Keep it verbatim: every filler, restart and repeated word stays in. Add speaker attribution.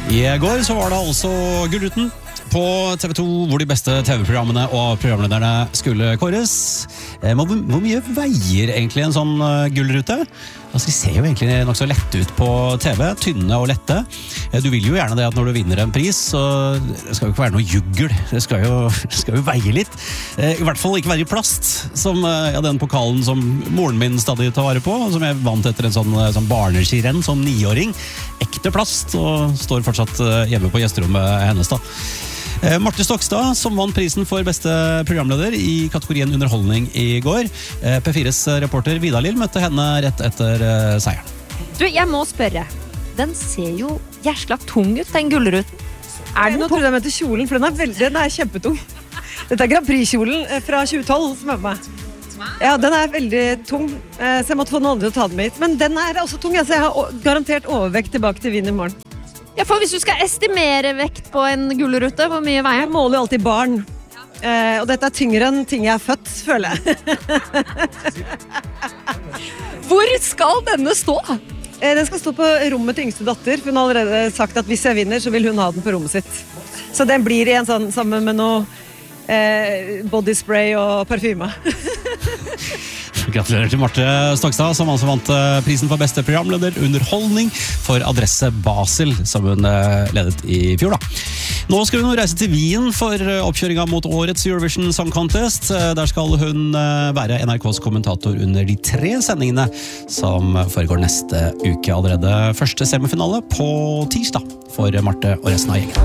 Speaker 1: I går så var det altså Gullruten på T V to, hvor de beste T V-programmene og programlederne skulle kåres. Hvor, hvor mye veier egentlig en sånn gullrute? Altså, de ser jo egentlig nok så lette ut på T V, tynne og lette. Du vil jo gjerne det at når du vinner en pris, så det skal jo ikke være noe juggel. Det skal jo, det skal jo veie litt. I hvert fall ikke være i plast, som ja, den pokalen som moren min stadig tar vare på, som jeg vant etter en sånn, sånn barneskirenn som niåring. Ekte plast, og står fortsatt hjemme på gjesterommet hennes da. Marte Stokstad, som vant prisen for beste programleder i kategorien underholdning i går. P fires reporter Vidar Lill møtte henne rett etter seieren.
Speaker 2: Du, jeg må spørre. Den ser jo jæskla tung ut, den gullruten. Er det
Speaker 3: Nå trodde jeg mente kjolen, for den er, veldig, den er kjempetung. Dette er Grand Prix-kjolen fra tjue tolv som er på meg. Ja, den er veldig tung, så jeg måtte få noen andre til å ta den med hit. Men den er også tung, så jeg har garantert overvekt tilbake til Wien i morgen.
Speaker 2: Ja, for hvis du skal estimere vekt på en gullrute, hvor mye veier?
Speaker 3: Jeg måler jo alltid barn. Eh, og dette er tyngre enn ting jeg er født, føler jeg.
Speaker 2: Hvor skal denne stå?
Speaker 3: Eh, den skal stå på rommet til yngste datter. Hun har allerede sagt at hvis jeg vinner, så vil hun ha den på rommet sitt. Så den blir igjen sånn, sammen med noe eh, bodyspray og parfyme.
Speaker 1: Gratulerer til Marte Stokstad, som altså vant prisen for beste programleder underholdning for Adresse Basel, som hun ledet i fjor da. Nå skal hun reise til Wien for oppkjøringen mot årets Eurovision Song Contest. Der skal hun være N R K's kommentator under de tre sendingene som foregår neste uke. Allerede første semifinale på tirsdag for Marte og resten av gjengen.